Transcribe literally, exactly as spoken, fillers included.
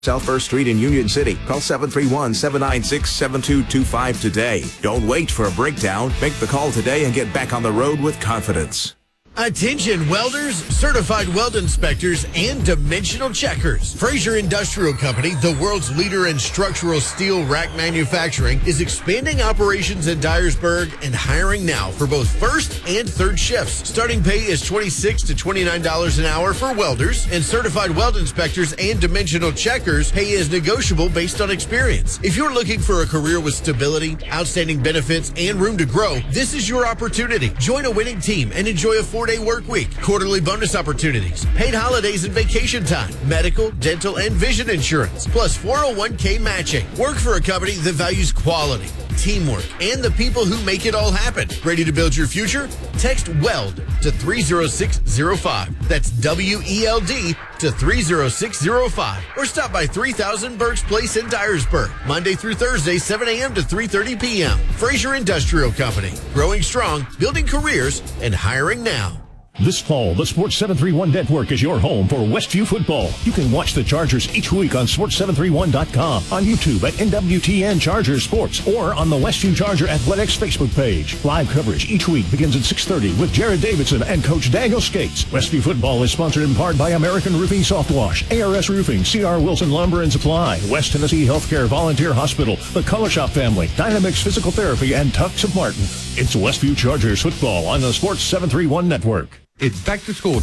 South First Street in Union City. Call seven three one, seven nine six, seven two two five today. Don't wait for a breakdown. Make the call today and get back on the road with confidence. Attention welders, certified weld inspectors, and dimensional checkers. Fraser Industrial Company, the world's leader in structural steel rack manufacturing, is expanding operations in Dyersburg and hiring now for both first and third shifts. Starting pay is twenty-six to twenty-nine dollars an hour for welders, and certified weld inspectors and dimensional checkers pay is negotiable based on experience. If you're looking for a career with stability, outstanding benefits, and room to grow, this is your opportunity. Join a winning team and enjoy a four-day work week, quarterly bonus opportunities, paid holidays and vacation time, medical, dental, and vision insurance, plus four oh one k matching. Work for a company that values quality, teamwork, and the people who make it all happen. Ready to build your future? Text WELD to three oh six oh five. That's W E L D to three oh six oh five. Or stop by three thousand Burks Place in Dyersburg, Monday through Thursday, seven a.m. to three thirty p.m. Fraser Industrial Company. Growing strong, building careers, and hiring now. This fall, the Sports seven thirty-one Network is your home for Westview football. You can watch the Chargers each week on sports seven thirty-one dot com, on YouTube at N W T N Chargers Sports, or on the Westview Charger Athletics Facebook page. Live coverage each week begins at six thirty with Jared Davidson and Coach Daniel Skates. Westview football is sponsored in part by American Roofing Soft Wash, A R S Roofing, C R Wilson Lumber and Supply, West Tennessee Healthcare Volunteer Hospital, the Color Shop family, Dynamics Physical Therapy, and Tucks of Martin. It's Westview Chargers football on the Sports seven thirty-one Network. It's back to school